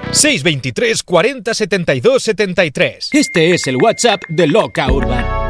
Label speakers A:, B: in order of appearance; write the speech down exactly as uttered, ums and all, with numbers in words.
A: seis dos tres, cuarenta, setenta y dos, setenta y tres.
B: Este es el WhatsApp de Loca Urban.